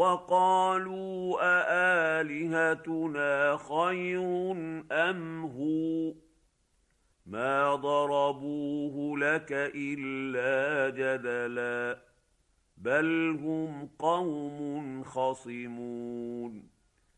وقالوا أآلهتنا خير أم هو ما ضربوه لك إلا جدلا بل هم قوم خصمون